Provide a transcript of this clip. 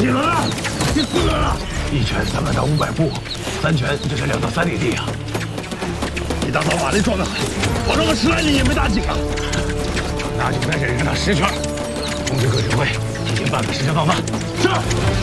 几轮了？第4轮了。1拳300到500步，3拳就是2到3里地啊！一大早把力撞得很，跑上个10来里也没打紧啊！拿紧再忍上他10拳。通知各指挥，提前办个时间放饭。是。